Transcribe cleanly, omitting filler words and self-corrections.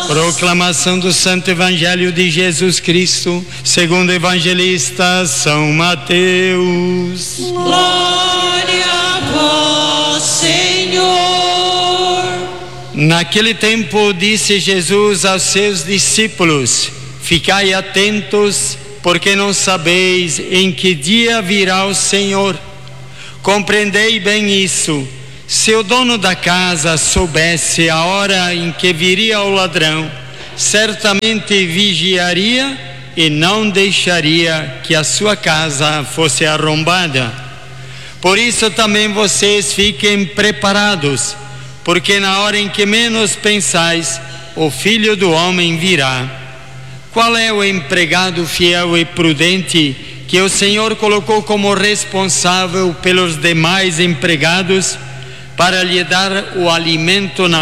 Proclamação do Santo Evangelho de Jesus Cristo, segundo o evangelista São Mateus. Glória a vós, Senhor. Naquele tempo disse Jesus aos seus discípulos: ficai atentos, porque não sabeis em que dia virá o Senhor. Compreendei bem isso. Se o dono da casa soubesse a hora em que viria o ladrão, certamente vigiaria e não deixaria que a sua casa fosse arrombada. Por isso também vocês fiquem preparados, porque na hora em que menos pensais, o Filho do Homem virá. Qual é o empregado fiel e prudente que o Senhor colocou como responsável pelos demais empregados para lhe dar o alimento na